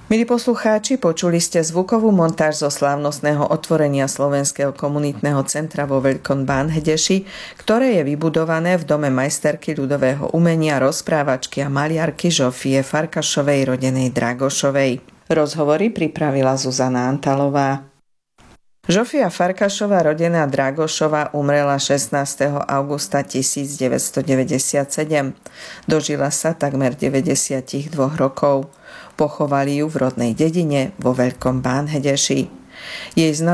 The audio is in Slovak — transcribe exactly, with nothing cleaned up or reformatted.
Milí poslucháči, počuli ste zvukovú montáž zo slávnostného otvorenia Slovenského komunitného centra vo Veľkom Bánhedeši, ktoré je vybudované v dome majsterky ľudového umenia, rozprávačky a maliarky Žofie Farkašovej, rodenej Dragošovej. Rozhovory pripravila Zuzana Antalová. Žofia Farkašová, rodená Dragošová, umrela šestnásteho augusta tisícdeväťstodeväťdesiatsedem. Dožila sa takmer deväťdesiatdva rokov. Pochovali ju v rodnej dedine vo Veľkom Bánhedeši. Jej